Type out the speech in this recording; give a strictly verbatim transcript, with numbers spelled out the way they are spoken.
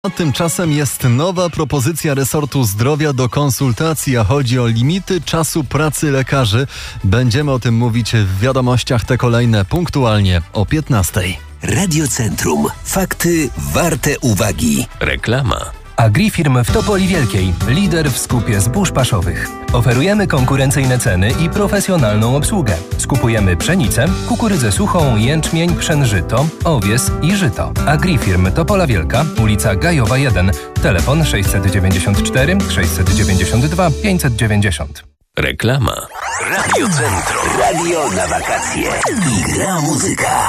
A tymczasem jest nowa propozycja resortu zdrowia do konsultacji, a chodzi o limity czasu pracy lekarzy. Będziemy o tym mówić w wiadomościach te kolejne punktualnie o piętnastej. Radiocentrum. Fakty warte uwagi. Reklama. Agrifirm w Topoli Wielkiej. Lider w skupie zbóż paszowych. Oferujemy konkurencyjne ceny i profesjonalną obsługę. Skupujemy pszenicę, kukurydzę suchą, jęczmień, pszenżyto, owies i żyto. Agrifirm Topola Wielka, ulica Gajowa jeden. Telefon sześćset dziewięćdziesiąt cztery sześćset dziewięćdziesiąt dwa pięćset dziewięćdziesiąt. Reklama. Radiocentrum. Radio na wakacje. I gra muzyka.